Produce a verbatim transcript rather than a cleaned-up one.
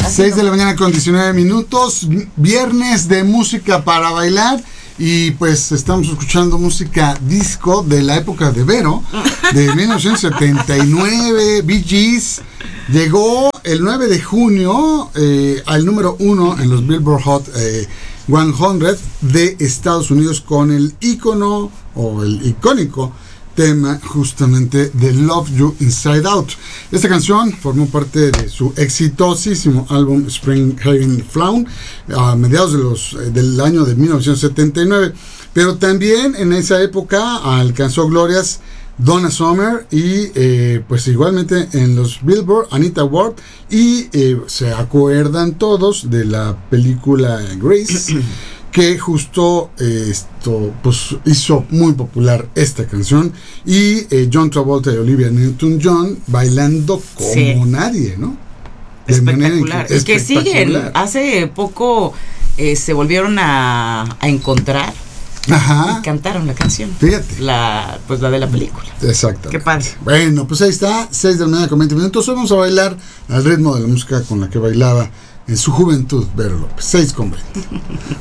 seis de la mañana con diecinueve minutos, viernes de música para bailar. Y pues estamos escuchando música disco de la época de Vero, de mil novecientos setenta y nueve, Bee Gees. Llegó el nueve de junio eh, al número uno en los Billboard Hot eh, cien de Estados Unidos con el ícono o el icónico tema justamente de Love You Inside Out. Esta canción formó parte de su exitosísimo álbum Spring Haven Flawn a mediados de los, eh, del año de mil novecientos setenta y nueve, pero también en esa época alcanzó glorias Donna Summer y eh, pues igualmente en los Billboard Anita Ward y eh, se acuerdan todos de la película Grace que justo eh, esto pues hizo muy popular esta canción y eh, John Travolta y Olivia Newton-John bailando como sí. nadie, ¿no? De espectacular. Que, que siguen, hace poco eh, se volvieron a, a encontrar. Ajá. Y cantaron la canción. Fíjate. La, pues la de la película. Exacto. Qué padre. Bueno, pues ahí está, seis de la mañana con veinte minutos. Hoy vamos a bailar al ritmo de la música con la que bailaba en su juventud Vero López. seis con veinte.